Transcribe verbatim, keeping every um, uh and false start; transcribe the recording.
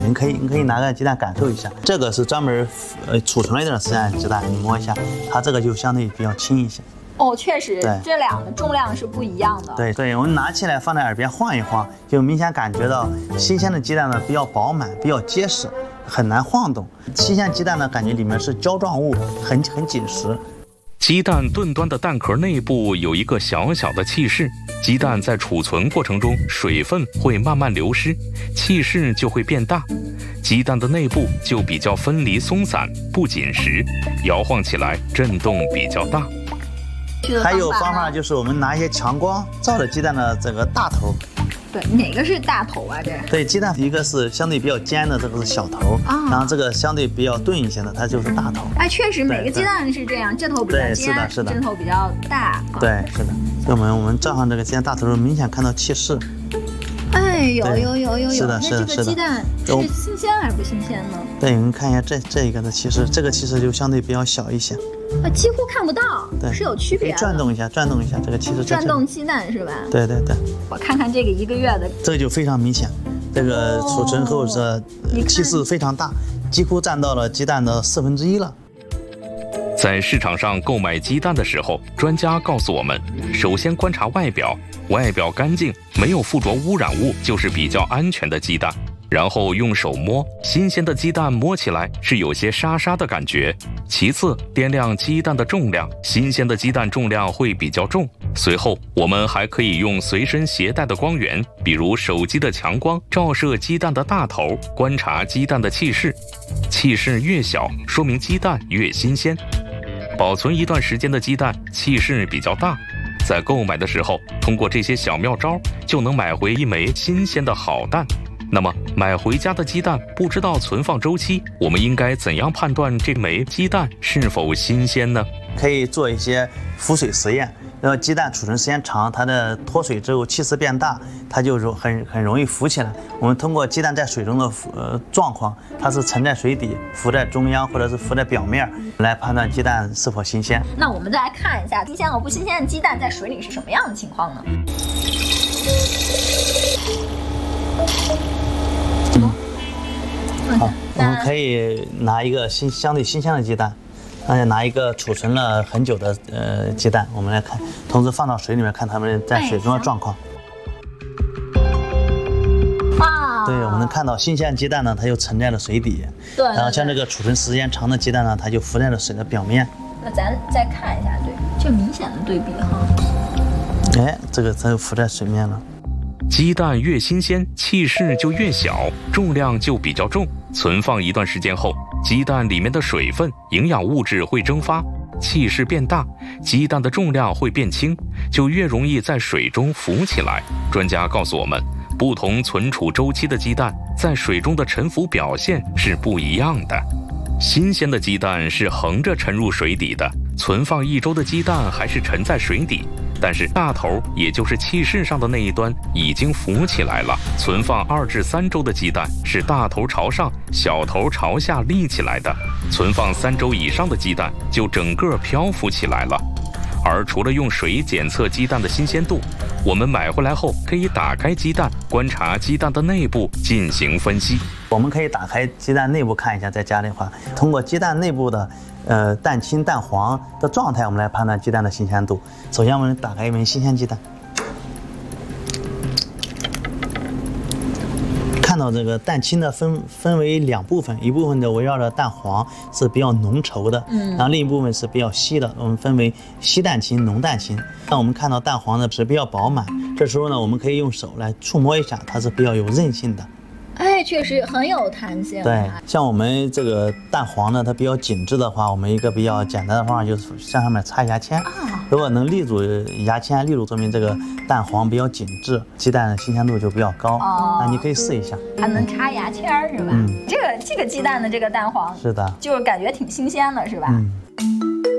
你可以你可以拿个鸡蛋感受一下，这个是专门呃储存了一段时间的鸡蛋，你摸一下，它这个就相对比较轻一些。 哦，确实，这两个重量是不一样的。 对对，我们拿起来放在耳边晃一晃，就明显感觉到新鲜的鸡蛋呢比较饱满，比较结实，很难晃动。新鲜鸡蛋呢，感觉里面是胶状物，很很紧实。 鸡蛋钝端的蛋壳内部有一个小小的气室，鸡蛋在储存过程中，水分会慢慢流失，气室就会变大，鸡蛋的内部就比较分离松散，不紧实，摇晃起来震动比较大。 还有方法就是我们拿一些强光照着鸡蛋的这个大头。 对，哪个是大头啊？这对，鸡蛋一个是相对比较尖的，这个是小头，啊、然后这个相对比较钝一些的，它就是大头。 哎，确实每个鸡蛋是这样，这头比较尖， 是的，是的， 这头比较大。 对，是的。所以我们我们照上这个鸡蛋大头的时候，明显看到气势。 哎，有有有有有。 是的，是的， 那这个鸡蛋是新鲜还是不新鲜呢？ 对，我们看一下这这一个的气势，这个气势就相对比较小一些。 啊，几乎看不到， 对， 是有区别的。 可以转动一下，转动一下，这个气势。 转动鸡蛋是吧？ 对对对。 我看看这个一个月的， 这个就非常明显，这个储存后是气势非常大，几乎占到了鸡蛋的四分之一了。 在市场上购买鸡蛋的时候，专家告诉我们，首先观察外表，外表干净，没有附着污染物，就是比较安全的鸡蛋。然后用手摸，新鲜的鸡蛋摸起来是有些沙沙的感觉。其次，掂量鸡蛋的重量，新鲜的鸡蛋重量会比较重。随后，我们还可以用随身携带的光源，比如手机的强光，照射鸡蛋的大头，观察鸡蛋的气势。气势越小，说明鸡蛋越新鲜。保存一段时间的鸡蛋，气势比较大。在购买的时候，通过这些小妙招，就能买回一枚新鲜的好蛋。那么买回家的鸡蛋不知道存放周期，我们应该怎样判断这枚鸡蛋是否新鲜呢？ 可以做一些浮水实验，然后鸡蛋储存时间长，它的脱水之后气势变大，它就容很很容易浮起来。我们通过鸡蛋在水中的呃状况，它是沉在水底、浮在中央，或者是浮在表面，来判断鸡蛋是否新鲜。 那我们再来看一下新鲜和不新鲜的鸡蛋在水里是什么样的情况呢？ 好，我们可以拿一个新相对新鲜的鸡蛋，而且拿一个储存了很久的呃鸡蛋，我们来看，同时放到水里面看它们在水中的状况。 啊， 对，我们能看到新鲜鸡蛋呢，它就沉在了水底， 对， 然后像这个储存时间长的鸡蛋呢，它就浮在了水的表面。 那咱再看一下，对，这明显的对比哈。 哎，这个它就浮在水面了。 鸡蛋越新鲜，气势就越小，重量就比较重。存放一段时间后，鸡蛋里面的水分、营养物质会蒸发，气势变大，鸡蛋的重量会变轻，就越容易在水中浮起来。专家告诉我们，不同存储周期的鸡蛋在水中的沉浮表现是不一样的。新鲜的鸡蛋是横着沉入水底的，存放一周的鸡蛋还是沉在水底。但是大头，也就是气势上的那一端已经浮起来了。存放二至三周的鸡蛋是大头朝上，小头朝下立起来的。存放三周以上的鸡蛋就整个漂浮起来了。而除了用水检测鸡蛋的新鲜度，我们买回来后可以打开鸡蛋，观察鸡蛋的内部进行分析。 我们可以打开鸡蛋内部看一下，在家里的话，通过鸡蛋内部的呃蛋清、蛋黄的状态，我们来判断鸡蛋的新鲜度。首先，我们打开一枚新鲜鸡蛋，看到这个蛋清的分分为两部分，一部分的围绕着蛋黄是比较浓稠的，嗯，然后另一部分是比较稀的，我们分为稀蛋清、浓蛋清。那我们看到蛋黄呢是比较饱满，这时候呢，我们可以用手来触摸一下，它是比较有韧性的。 哎，确实很有弹性。 对，像我们这个蛋黄呢，它比较紧致的话，我们一个比较简单的方法就是向上面插牙签。啊，如果能立住牙签，立住说明这个蛋黄比较紧致，鸡蛋的新鲜度就比较高。哦，那你可以试一下。 还能插牙签是吧？嗯，这个这个鸡蛋的这个蛋黄， 是的， 就是感觉挺新鲜的，是吧？ 嗯。